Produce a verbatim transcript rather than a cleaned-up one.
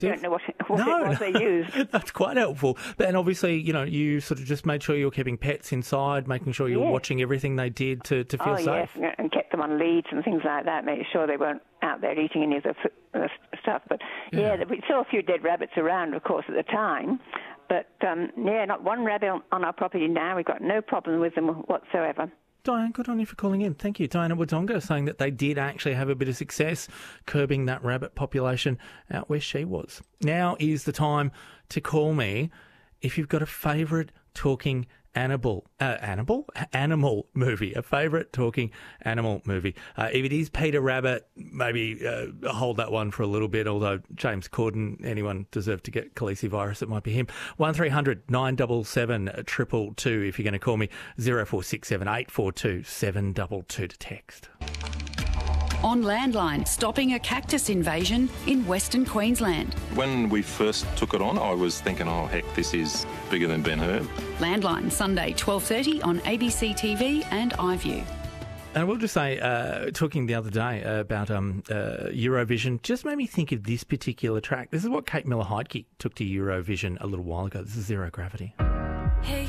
don't know what, what no, it was no. they used. That's quite helpful. But, and obviously, you know, you sort of just made sure you were keeping pets inside, making sure you were Yes. watching everything they did to, to feel oh, safe. yes, and kept them on leads and things like that, making sure they weren't out there eating any of the f- uh, stuff. But, yeah. yeah, we saw a few dead rabbits around, of course, at the time. But, um, yeah, not one rabbit on, on our property now. We've got no problem with them whatsoever. Diane, good on you for calling in. Thank you. Diana Wodonga saying that they did actually have a bit of success curbing that rabbit population out where she was. Now is the time to call me if you've got a favourite talking animal, uh, animal, animal movie, a favourite talking animal movie. Uh, if it is Peter Rabbit, maybe uh, hold that one for a little bit, although James Corden, anyone deserve to get calicivirus, it might be him. one three hundred nine seven seven two two two if you're going to call me, zero four six seven eight four two seven two two to text. On Landline, stopping a cactus invasion in Western Queensland. When we first took it on, I was thinking, oh, heck, this is bigger than Ben-Hur. Landline, Sunday, twelve thirty on A B C T V and iView. And I will just say, uh, talking the other day about um, uh, Eurovision, just made me think of this particular track. This is what Kate Miller-Heidke took to Eurovision a little while ago. This is Zero Gravity. Hey,